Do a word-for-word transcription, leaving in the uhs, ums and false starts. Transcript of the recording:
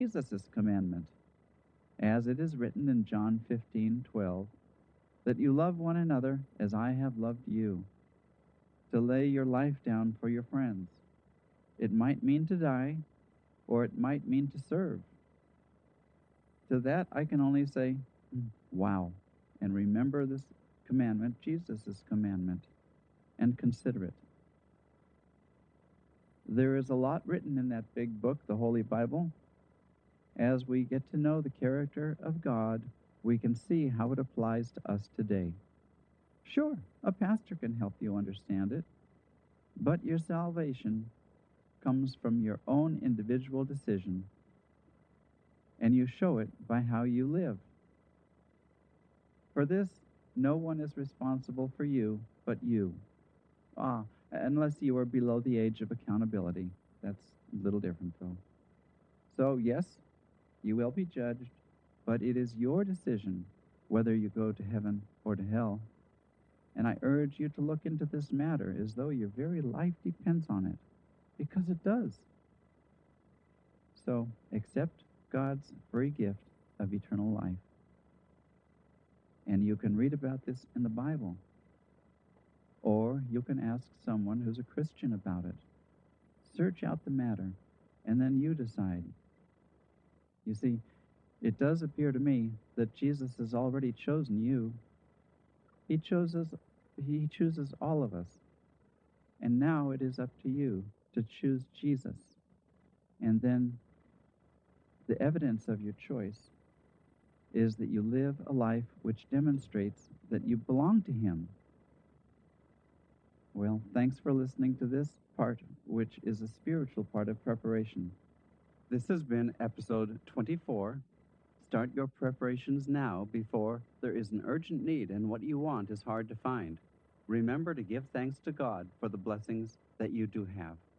Jesus' commandment, as it is written in John fifteen twelve, that you love one another as I have loved you, to lay your life down for your friends. It might mean to die, or it might mean to serve. To that I can only say, wow, and remember this commandment, Jesus' commandment, and consider it. There is a lot written in that big book, the Holy Bible. As we get to know the character of God, we can see how it applies to us today. Sure, a pastor can help you understand it, but your salvation comes from your own individual decision, and you show it by how you live. For this, no one is responsible for you but you. Ah, unless you are below the age of accountability. That's a little different, though. So, yes, you will be judged, but it is your decision whether you go to heaven or to hell. And I urge you to look into this matter as though your very life depends on it, because it does. So, accept God's free gift of eternal life. And you can read about this in the Bible. Or you can ask someone who's a Christian about it. Search out the matter, and then you decide. You see, it does appear to me that Jesus has already chosen you. He chooses, he chooses all of us. And now it is up to you to choose Jesus. And then the evidence of your choice is that you live a life which demonstrates that you belong to him. Well, thanks for listening to this part, which is a spiritual part of preparation. This has been episode twenty-four. Start your preparations now before there is an urgent need and what you want is hard to find. Remember to give thanks to God for the blessings that you do have.